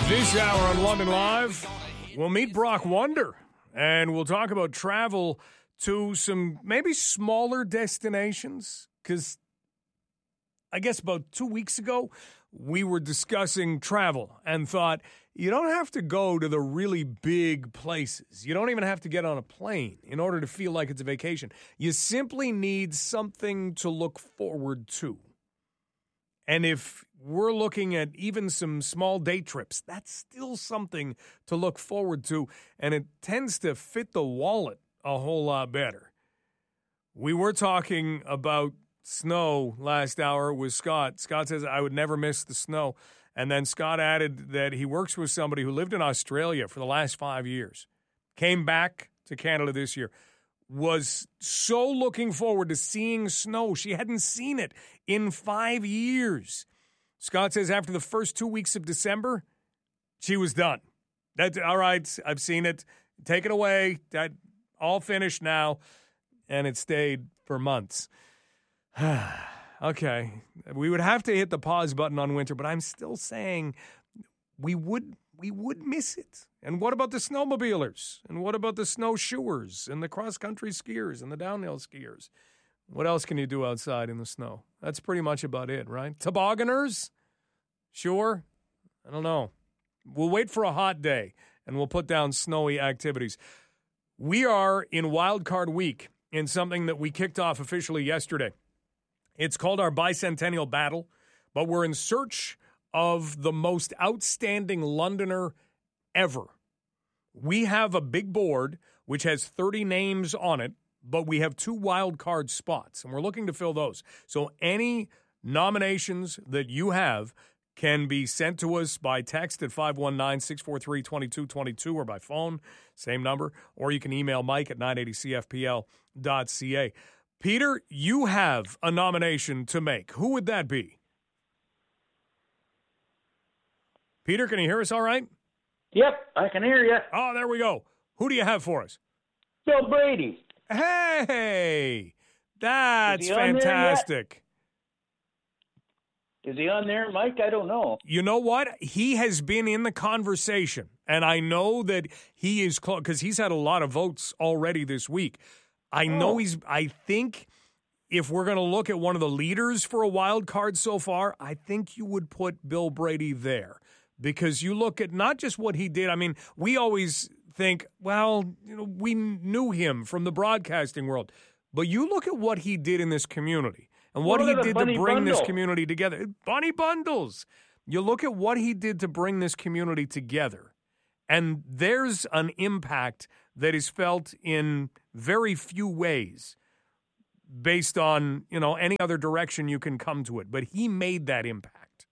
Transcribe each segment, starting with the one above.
This hour on London Live, we'll meet Brock Wonder, and we'll talk about travel to some maybe smaller destinations, because I guess about 2 weeks ago, we were discussing travel and thought, you don't have to go to the really big places. You don't even have to get on a plane in order to feel like it's a vacation. You simply need something to look forward to. And if we're looking at even some small day trips, that's still something to look forward to, and it tends to fit the wallet a whole lot better. We were talking about snow last hour with Scott. Scott says, I would never miss the snow. And then Scott added that he works with somebody who lived in Australia for the last 5 years, came back to Canada this year, was so looking forward to seeing snow. She hadn't seen it in 5 years. Scott says after the first 2 weeks of December, she was done. That's all right. I've seen it. Take it away. That all finished now. And it stayed for months. Okay. We would have to hit the pause button on winter, but I'm still saying we would miss it. And what about the snowmobilers? And what about the snowshoers and the cross-country skiers and the downhill skiers? What else can you do outside in the snow? That's pretty much about it, right? Tobogganers? Sure. I don't know. We'll wait for a hot day, and we'll put down snowy activities. We are in Wild Card Week in something that we kicked off officially yesterday. It's called our Bicentennial Battle, but we're in search of the most outstanding Londoner ever. We have a big board which has 30 names on it, but we have 2 wild card spots, and we're looking to fill those. So any nominations that you have can be sent to us by text at 519-643-2222 or by phone, same number, or you can email Mike at 980cfpl.ca. Peter, you have a nomination to make. Who would that be? Peter, can you hear us all right? Yep, I can hear you. Oh, there we go. Who do you have for us? Bill Brady. Hey, that's Is he on there fantastic. Is he on there, Mike? I don't know. You know what? He has been in the conversation, and I know that he is close because he's had a lot of votes already this week. I know I think if we're going to look at one of the leaders for a wild card so far, I think you would put Bill Brady there. Because you look at not just what he did. I mean, we always think, well, we knew him from the broadcasting world. But you look at what he did in this community and what he did to bring this community together. Bunny Bundles. You look at what he did to bring this community together. And there's an impact that is felt in very few ways based on, any other direction you can come to it. But he made that impact.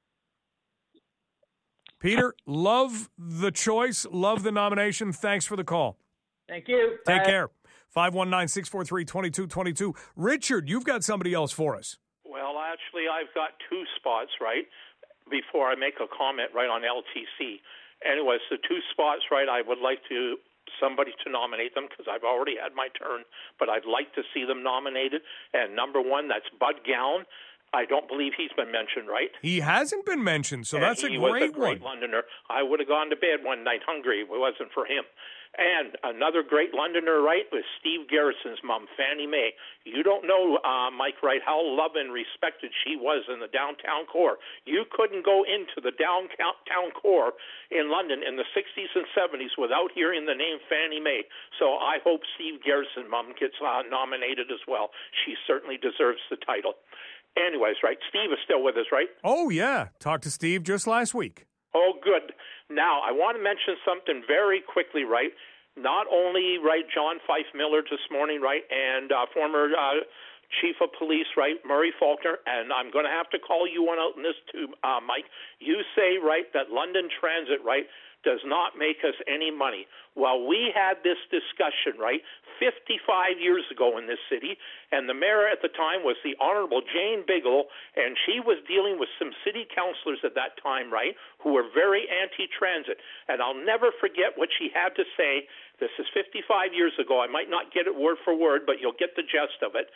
Peter, love the choice, love the nomination. Thanks for the call. Thank you. Take care. 519-643-2222. Richard, you've got somebody else for us. Well, actually, I've got 2 spots, right, before I make a comment right on LTC. Anyways, the 2 spots, right, I would like somebody to nominate them because I've already had my turn, but I'd like to see them nominated. And number 1, that's Bud Gowan. I don't believe he's been mentioned, right? He hasn't been mentioned, so that's a great one. He was a great Londoner. I would have gone to bed one night hungry if it wasn't for him. And another great Londoner, right, was Steve Garrison's mom, Fannie Mae. You don't know, Mike, right, how loved and respected she was in the downtown core. You couldn't go into the downtown core in London in the 60s and 70s without hearing the name Fannie Mae. So I hope Steve Garrison's mom gets nominated as well. She certainly deserves the title. Anyways, right, Steve is still with us, right? Oh, yeah. Talked to Steve just last week. Oh, good. Now, I want to mention something very quickly, right? Not only, right, John Fife Miller this morning, right, and former Chief of Police, right, Murray Faulkner, and I'm going to have to call you one out in this too, Mike. You say, right, that London Transit, right, does not make us any money. Well, we had this discussion, right, 55 years ago in this city, and the mayor at the time was the Honorable Jane Bigelow, and she was dealing with some city councilors at that time, right, who were very anti-transit. And I'll never forget what she had to say. This is 55 years ago. I might not get it word for word, but you'll get the gist of it.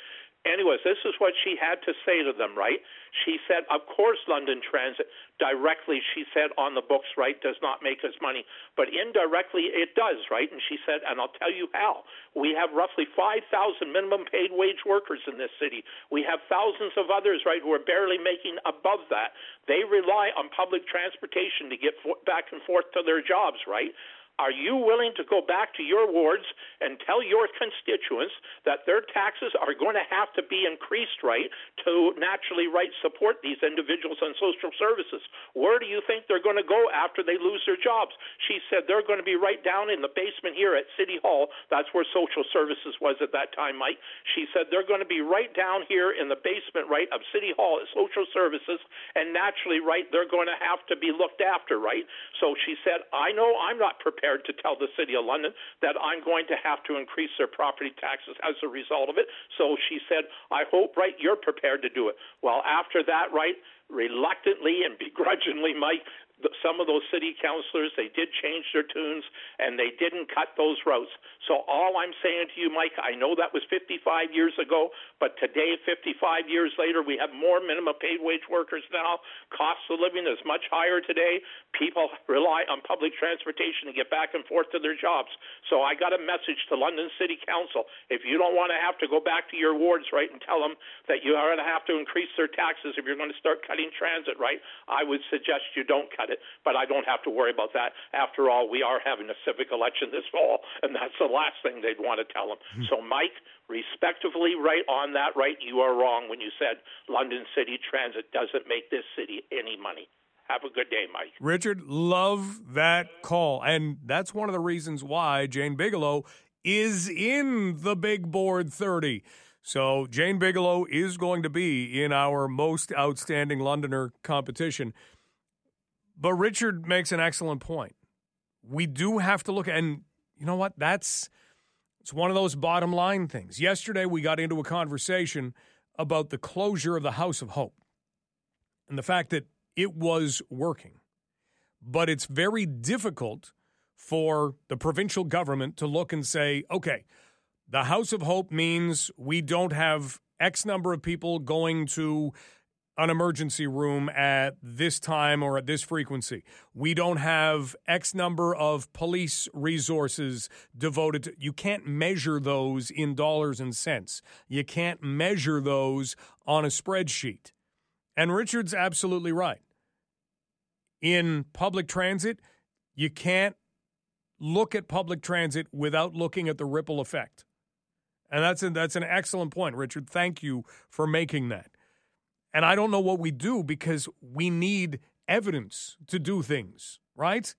Anyways, this is what she had to say to them, right? She said, of course, London Transit directly, she said, on the books, right, does not make us money. But indirectly, it does, right? And she said, and I'll tell you how. We have roughly 5,000 minimum paid wage workers in this city. We have thousands of others, right, who are barely making above that. They rely on public transportation to get back and forth to their jobs, right? Are you willing to go back to your wards and tell your constituents that their taxes are going to have to be increased, right, to naturally, right, support these individuals on social services? Where do you think they're going to go after they lose their jobs? She said they're going to be right down in the basement here at City Hall. That's where social services was at that time, Mike. She said they're going to be right down here in the basement, right, of City Hall at social services, and naturally, right, they're going to have to be looked after, right? So she said, I know I'm not prepared to tell the City of London that I'm going to have to increase their property taxes as a result of it. So she said, I hope, right, you're prepared to do it. Well, after that, right, reluctantly and begrudgingly, Mike, some of those city councilors, they did change their tunes, and they didn't cut those routes. So all I'm saying to you, Mike, I know that was 55 years ago, but today, 55 years later, we have more minimum paid wage workers now. Cost of living is much higher today. People rely on public transportation to get back and forth to their jobs. So I got a message to London City Council. If you don't want to have to go back to your wards, right, and tell them that you are going to have to increase their taxes if you're going to start cutting transit, right, I would suggest you don't cut it. But I don't have to worry about that. After all, we are having a civic election this fall, and that's the last thing they'd want to tell them. So, Mike, respectively, right on that, right, you are wrong when you said London City Transit doesn't make this city any money. Have a good day, Mike. Richard, love that call. And that's one of the reasons why Jane Bigelow is in the Big Board 30. So Jane Bigelow is going to be in our most outstanding Londoner competition. But Richard makes an excellent point. We do have to look at, and you know what? It's one of those bottom line things. Yesterday, we got into a conversation about the closure of the House of Hope and the fact that it was working. But it's very difficult for the provincial government to look and say, okay, the House of Hope means we don't have X number of people going to an emergency room at this time or at this frequency. We don't have X number of police resources devoted to. You can't measure those in dollars and cents. You can't measure those on a spreadsheet. And Richard's absolutely right. In public transit, you can't look at public transit without looking at the ripple effect. And that's an excellent point, Richard. Thank you for making that. And I don't know what we do because we need evidence to do things, right?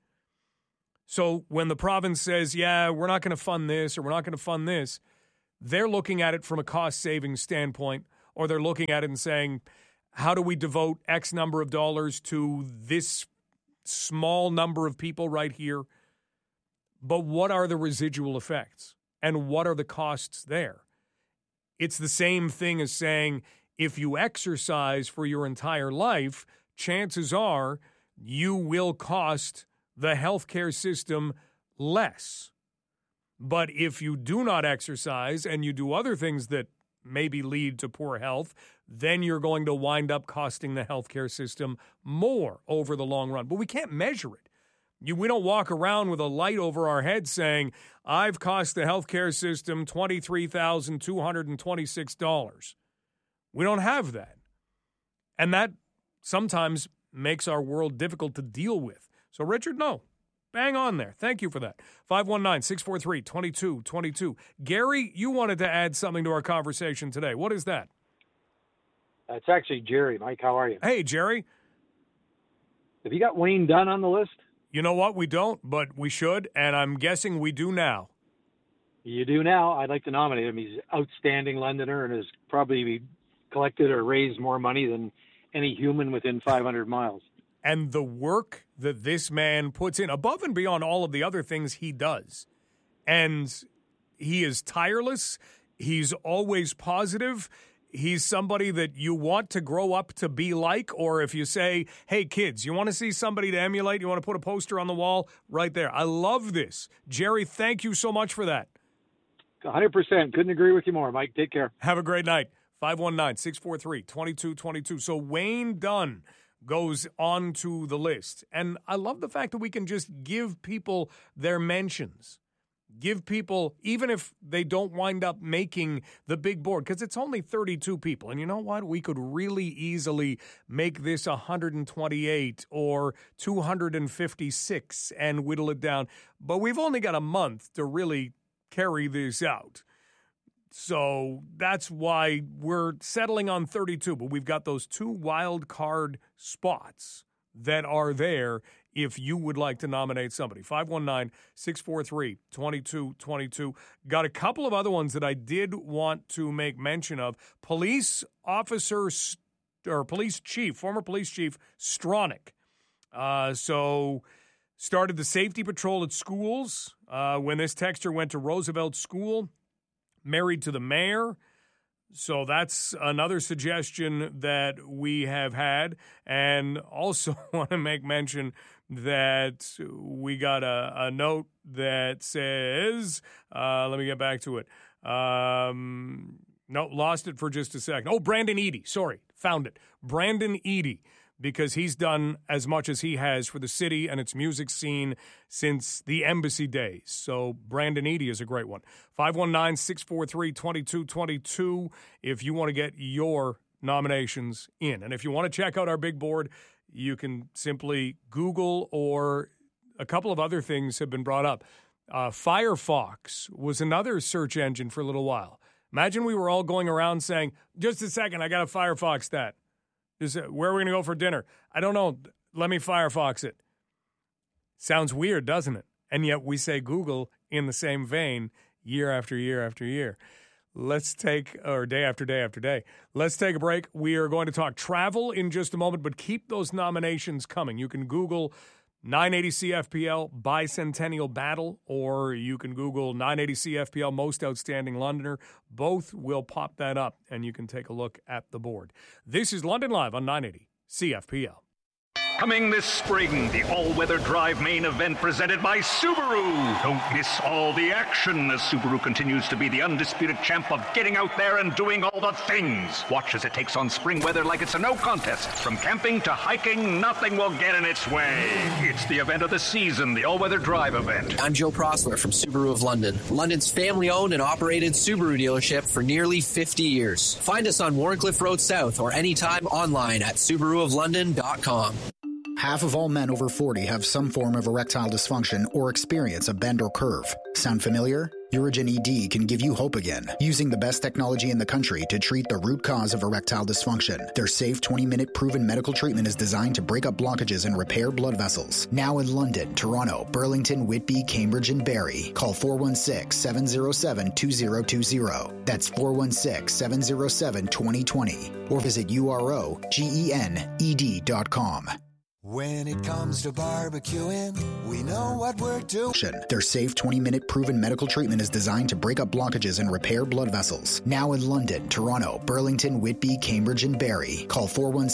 So when the province says, yeah, we're not going to fund this or we're not going to fund this, they're looking at it from a cost-saving standpoint, or they're looking at it and saying, how do we devote X number of dollars to this small number of people right here? But what are the residual effects? And what are the costs there? It's the same thing as saying, if you exercise for your entire life, chances are you will cost the healthcare system less. But if you do not exercise and you do other things that maybe lead to poor health, then you're going to wind up costing the healthcare system more over the long run. But we can't measure it. We don't walk around with a light over our head saying, I've cost the healthcare system $23,226. We don't have that. And that sometimes makes our world difficult to deal with. So, Richard, no. Bang on there. Thank you for that. 519-643-2222. Gary, you wanted to add something to our conversation today. What is that? It's actually Jerry. Mike, how are you? Hey, Jerry. Have you got Wayne Dunn on the list? You know what? We don't, but we should, and I'm guessing we do now. You do now. I'd like to nominate him. He's an outstanding Londoner and has probably collected or raised more money than any human within 500 miles. And the work that this man puts in, above and beyond all of the other things he does, and he is tireless. He's always positive. He's somebody that you want to grow up to be like, or if you say, hey, kids, you want to see somebody to emulate, you want to put a poster on the wall, right there. I love this. Jerry, thank you so much for that. 100%. Couldn't agree with you more, Mike. Take care. Have a great night. 519-643-2222. So Wayne Dunn goes onto the list. And I love the fact that we can just give people their mentions. Give people, even if they don't wind up making the big board, because it's only 32 people. And you know what? We could really easily make this 128 or 256 and whittle it down. But we've only got a month to really carry this out. So that's why we're settling on 32. But we've got those 2 wild card spots that are there if you would like to nominate somebody. 519-643-2222. Got a couple of other ones that I did want to make mention of. Police officer or police chief, former police chief Stronach. So started the safety patrol at schools when this texter went to Roosevelt School, married to the mayor. So that's another suggestion that we have had. And also want to make mention that we got a note that says, let me get back to it. No, lost it for just a second. Oh, Brandon Eady. Sorry, found it. Brandon Eady, because he's done as much as he has for the city and its music scene since the embassy days. So Brandon Eady is a great one. 519-643-2222 if you want to get your nominations in. And if you want to check out our big board, you can simply Google, or a couple of other things have been brought up. Firefox was another search engine for a little while. Imagine we were all going around saying, just a second, I got to Firefox that. Where are we going to go for dinner? I don't know. Let me Firefox it. Sounds weird, doesn't it? And yet we say Google in the same vein year after year after year. Or day after day after day. Let's take a break. We are going to talk travel in just a moment, but keep those nominations coming. You can Google 980 CFPL Bicentennial Battle, or you can Google 980 CFPL Most Outstanding Londoner. Both will pop that up, and you can take a look at the board. This is London Live on 980 CFPL. Coming this spring, the all-weather drive main event presented by Subaru. Don't miss all the action as Subaru continues to be the undisputed champ of getting out there and doing all the things. Watch as it takes on spring weather like it's a no contest. From camping to hiking, nothing will get in its way. It's the event of the season, the all-weather drive event. I'm Joe Prosler from Subaru of London, London's family-owned and operated Subaru dealership for nearly 50 years. Find us on Warncliffe Road South or anytime online at SubaruofLondon.com. Half of all men over 40 have some form of erectile dysfunction or experience a bend or curve. Sound familiar? Urigen ED can give you hope again, using the best technology in the country to treat the root cause of erectile dysfunction. Their safe 20-minute proven medical treatment is designed to break up blockages and repair blood vessels. Now in London, Toronto, Burlington, Whitby, Cambridge, and Barrie. Call 416-707-2020. That's 416-707-2020. Or visit UROGENED.com. When it comes to barbecuing, we know what we're doing. Their safe 20-minute proven medical treatment is designed to break up blockages and repair blood vessels. Now in London, Toronto, Burlington, Whitby, Cambridge, and Barrie. Call 416